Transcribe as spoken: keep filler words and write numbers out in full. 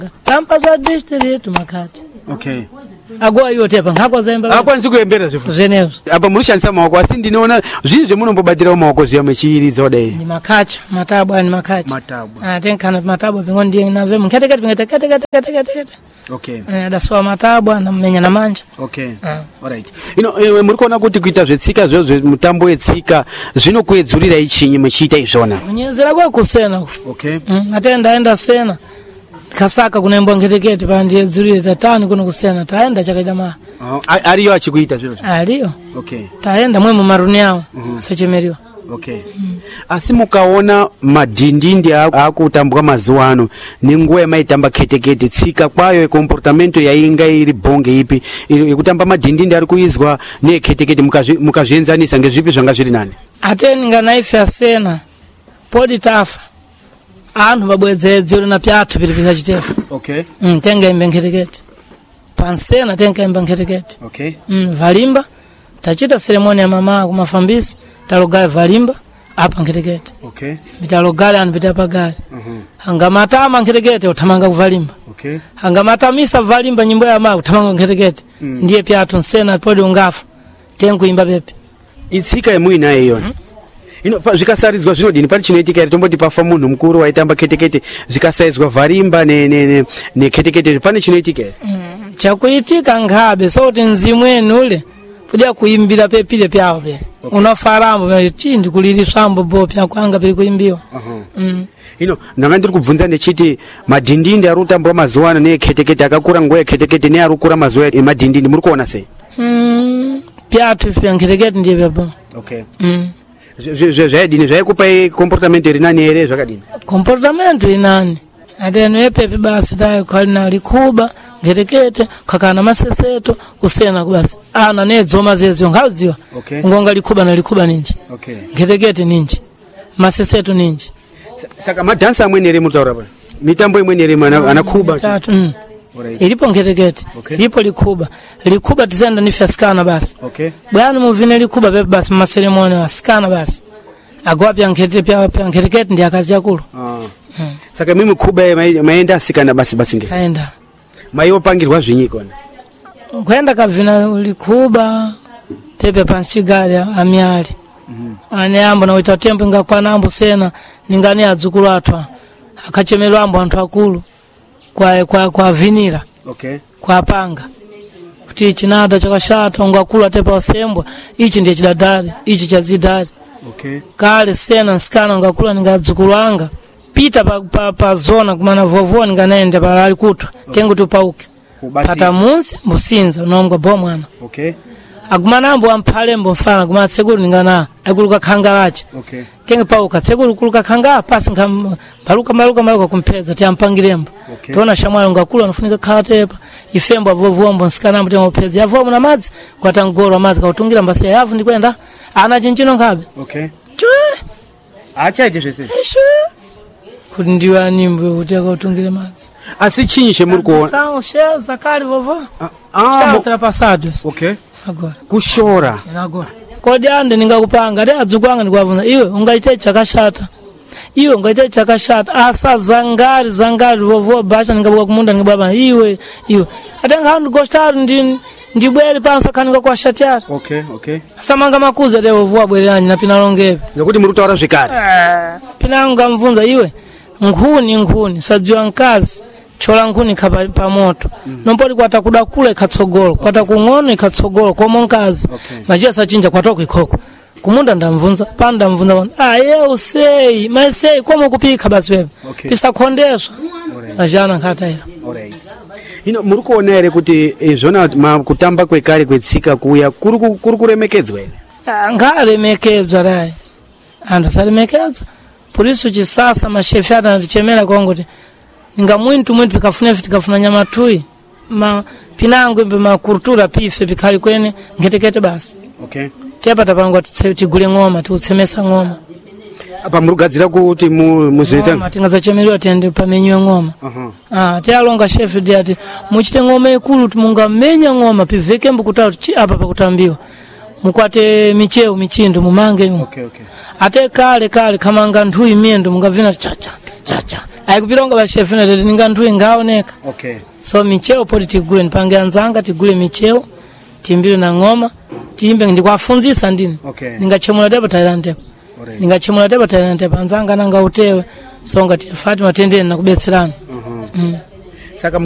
Tampa za district makati. Okay. Agwa yote pa ngakwa zaimba. Akwa nzikuyembera zifu. Zenezo. Apa mulishanisa maoko asi ndinoona zvinhu zvemunombobadira maoko zviya mechiriza kudai. Ni makacha, matabwa ni makacha. Matabwa. Ah tenkana matabwa pingo ndiye nave mkete kete kete kete kete kete kete kete. Okay. Eh daswa matabwa na menya na manja. Okay. Ah. Alright. Ino e, muri kuona kuti kuita zvetsika zvo mutambo wetsika zvinokuedzurira ichinyi muchiita izvona. Kunyezera kwa kusena. Okay. Mm, atenda enda sena. Kasaka kunembo ngetekete pa ndiye dzurire tatani kuno kusena taenda chakaida ma. Oh, ariyo achikuita zviro. Ariyo. Okay. Taenda mwe mu maruni yao. Mm-hmm. Sachemeriwa. Okay. Mm. Asi mukaona madhindindi akutambwa mazuwa ano nenguwa yamaitamba ketekete tsika kwayo comportamento yainga iri bonge ipi yekutamba madhindindi ari kuizwa neketekete mukazvienzanisa ngezvipi zvanga zviri nani? Ateni nganaife asena. Podi tafa. Anhu babwedzedzero na pyathu pilipika chitefu. Okay. Mm tenga imbe nketekete. Pansena tenga imbe nketekete. Okay. Mm valimba tachita ceremony ya mama ku mafambisi talogala valimba apa nketekete. Okay. Bitalogala anu bitapa gari. Mhm. Uh Hangamatama nketekete utamanga kuvalimba. Okay. Hangamatamisa valimba nyimbo ya mama utamanga nketekete. Mm. Ndiye pyathu nsena podi ungafa. Tengu imba pepe. Itsika yemuina yeyona. Mm. Ino zvikasaridzwa zvinodini pari chinoitika iri tomboti pafa munhu mukuru waitamba ketekete zvikasaizwa varimba ne ne ne, ne ketekete pane chinoitika mm. Chakuitika ngabe sauti nzimweni ule kudia kuimbira pepile pyao pele. Okay. Unafarambo chindi kuliri sambo bo pya kwanga pili kuimbiwa. Uh-huh. Mm. Ino ndanga ndiri kubvunza nechiti madhindindi ari kutambwa mazuwa ano neketekete akakura nguwa yeketekete ne ari kukura mazuwa emadhindindi muri kuona sei? Mm. Pyatu pya ketekete ndiye babo. Okay. Mm. Zvaidini zvaikupai comportamento iri nani ere zvakadini? Comportamento inani ateno epepe basi tayo kalina likuba ngerekete kakana maseseto usena kubasi ana nedzoma zezo ngaziwa. Okay. Ngonga likuba na likuba ninji. Okay. Ngerekete ninji maseseto ninji. Saka madansa amweni ere mutaura pa mitambo imweni ere mana anakuba tatu. Mm. Alright. Ilipo ngerekete. Okay. Ilipo likuba likuba tizenda ni fiaskana basi. Okay. Bwana muvine likuba pepe basi maseremoni askana basi agwapya nkete pya pya ngerekete ndi akazi yakulu. Ah. Hmm. Saka mimi kuba maenda asikana basi basi nge kaenda maiwo pangirwa zvinyiko na kwenda kavina likuba pepe panchigari amyali. Mhm. Mm ane ambo na wita tempo ngakwana ambo sena ningani adzukulu atwa akachemelwa ambo anthu akulu kwa kwa kwa vinira. Okay. Kwa panga kuti chinada chakashata ngakulu atepa wasembwa ichi ndiye chidadari ichi chazidari. Okay. Kale sena nsikana ngakulu ngadzukulu anga pita pa pa, pa zona kumana vovo nganaende palali kutwa. Okay. Tengu tupauke pata munsi musinza nomgwa bo mwana. Okay. Agumanambo amphale mbofana kuma tsegulu ngana akuluka khangalachi. Okay. Tenge pauka tsegulu kuluka khanga pasi ngam baluka maluka maluka kumpeza ti ampangirembo. Okay. Tona shamwalo ngakulu anafunika khatepa ifembo vovo mbo nsikana mbo tengopeza yavo na madzi kwatangoro madzi kautungira mbasi yavu ndikwenda ana chinchino ngabe. Okay. Chwe acha ide zvese kuti ndiwa nimbo kuti akautungire madzi asi chinyi chemuri kuona sawo sheza kali vovo ah ah pasado. Okay. Agora kushora agora kodi ande ningakupanga ati adzukanga ndikwavunza iwe ungaite chakashata iwe ungaite chakashata asa zangari zangari vovo basha ningabuka kumunda ngababa iwe iwe atenga handu gostar ndi ndibwere pansa kaninga kwa shatiara. Okay. Okay. Samanga makuza leo voa bwerani na pinalongepe ngakuti muri kutaura zvikari ah pinanga mvunza iwe nguni nguni sajua nkazi chola nguni kapa pa moto. Mm. Nompoli kwata kuda kule katsogolo kwata kungono ikatsogolo kwa monkazi. Okay. Majia sachinja kwatoko ikoko kumunda ndamvunza panda mvunza ah yeye sei mai kwa mukupika basi wewe. Okay. Pisa kondeswa ajana nkataira. Alright. Ino muri kuona ere kuti zvona kutamba kwekare kwetsika kuya kuri kuri kuremekedzwa ere? Ah ngaremekedzwa rai anda salemekedzwa polisu chisasa mashefi ata ndichemera kongoti ninga mwintu mwintu pikafuna fiti kafuna nyama tui ma pinango mbe makultura pife pikali kwene ngetekete basi. Okay. Tepa tapangwa tigule ngoma tutsemesa ngoma apa murugadzira kuti muzeta ngoma tingaza chemelwa tende pamenywe ngoma. Uh-huh. Ah tialonga chef diati muchite ngoma ekulu tumunga menya ngoma piveke mbu kutatu chi apa pakutambiwa mukwate micheo michindo mumange. Okay. Okay. Ate kale kale kamanga ntui miendo mungavina chacha cha cha ayikupironga ba chef na tete ningantu ingaoneka. Okay. So micheo poti tigule nipange anzanga tigule micheo timbile na ngoma timbe ndikwafunzisa ndini. Okay. Ningachemula teba Thailand teba. Alright. Ningachemula teba Thailand teba anzanga nanga utewe songa tia Fatima tendeni na kubetserana. Mhm. Mm.